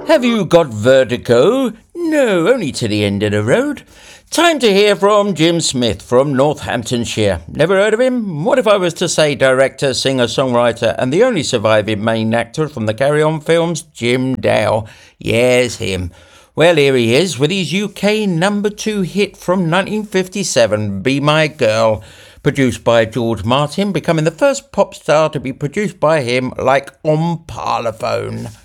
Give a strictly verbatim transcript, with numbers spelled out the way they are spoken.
Have you got vertigo? No, only to the end of the road. Time to hear from Jim Smith from Northamptonshire. Never heard of him? What if I was to say director, singer, songwriter, and the only surviving main actor from the Carry On films, Jim Dow? Yes, him. Well, here he is with his U K number two hit from nineteen fifty-seven, Be My Girl, produced by George Martin, becoming the first pop star to be produced by him like on Parlophone.